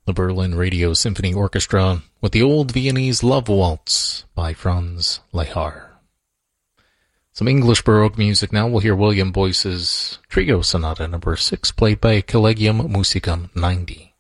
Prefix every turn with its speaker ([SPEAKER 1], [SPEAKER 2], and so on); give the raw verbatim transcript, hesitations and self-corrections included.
[SPEAKER 1] The Berlin Radio Symphony Orchestra with the Old Viennese Love Waltz by Franz Lehár. Some English Baroque music now. We'll hear William Boyce's Trio Sonata number six, played by Collegium Musicum ninety.